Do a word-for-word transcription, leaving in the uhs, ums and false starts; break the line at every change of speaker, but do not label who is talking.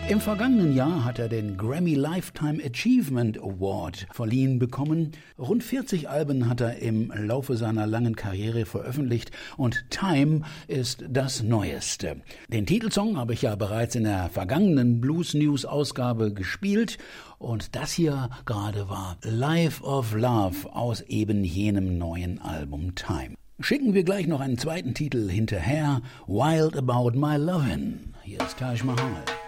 Im vergangenen Jahr hat er den Grammy Lifetime Achievement Award verliehen bekommen. Rund vierzig Alben hat er im Laufe seiner langen Karriere veröffentlicht und Time ist das Neueste. Den Titelsong habe ich ja bereits in der vergangenen Blues News Ausgabe gespielt und das hier gerade war Life of Love aus eben jenem neuen Album Time. Schicken wir gleich noch einen zweiten Titel hinterher, Wild About My Lovin'. Hier ist Taj Mahal.